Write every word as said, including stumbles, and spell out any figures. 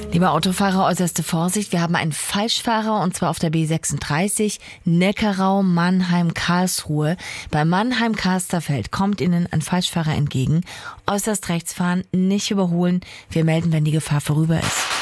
Lieber Autofahrer, äußerste Vorsicht. Wir haben einen Falschfahrer und zwar auf der B sechsunddreißig Neckarau Mannheim Karlsruhe. Bei Mannheim Kasterfeld kommt Ihnen ein Falschfahrer entgegen. Äußerst rechts fahren, nicht überholen. Wir melden, wenn die Gefahr vorüber ist.